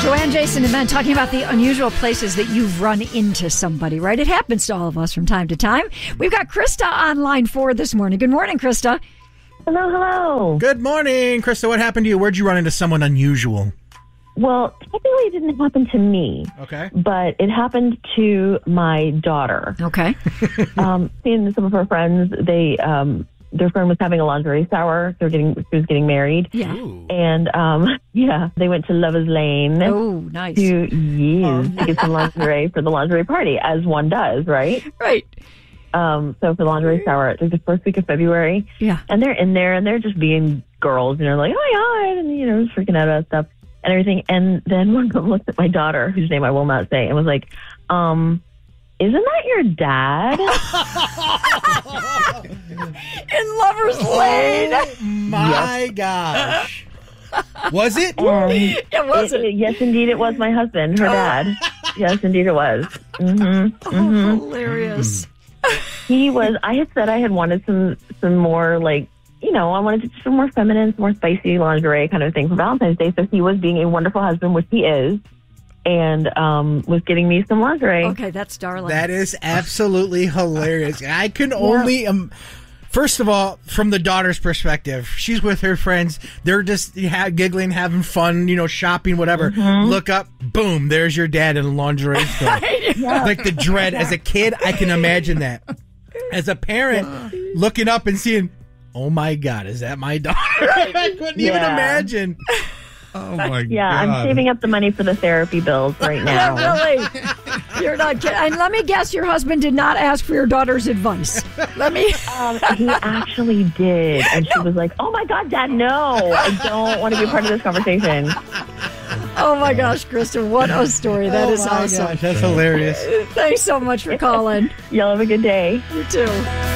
Joanne, Jason, and Ben talking about the unusual places that you've run into somebody, right? It happens to all of us from time to time. We've got Krista on line 4 this morning. Good morning, Krista. Hello, hello. Good morning, Krista. What happened to you? Where'd you run into someone unusual? Well, technically it didn't happen to me. Okay. But it happened to my daughter. Okay. Seeing some of her friends, their friend was having a lingerie shower. She was getting married. Yeah. Ooh. And, they went to Lover's Lane. Oh, nice. To get some lingerie for the lingerie party, as one does, right? Right. So for the lingerie shower, it was the first week of February. Yeah. And they're in there, and they're just being girls, and they're like, oh my God, and, freaking out about stuff and everything. And then one of them looked at my daughter, whose name I will not say, and was like, isn't that your dad? In Lover's Lane. Oh, my gosh. Was it? It wasn't. Yes, indeed, it was my husband, her dad. Yes, indeed, it was. Hilarious. He was. I had said I had wanted some more, I wanted some more feminine, more spicy lingerie kind of thing for Valentine's Day. So he was being a wonderful husband, which he is, and was getting me some lingerie. Okay, that's darling. That is absolutely hilarious. I can only... First of all, from the daughter's perspective, she's with her friends. They're just giggling, having fun, shopping, whatever. Look up, boom, there's your dad in a lingerie store. Like the dread. As a kid, I can imagine that. As a parent, looking up and seeing, oh my God, is that my daughter? I couldn't even imagine. Oh my God. Yeah, I'm saving up the money for the therapy bills right now. Really? You're not kidding. And let me guess, your husband did not ask for your daughter's advice. He actually did. And she was like, oh my God, Dad, no. I don't want to be part of this conversation. Oh my gosh, Krista, what a story. That is awesome. Gosh, that's hilarious. Thanks so much for calling. Y'all have a good day. You too.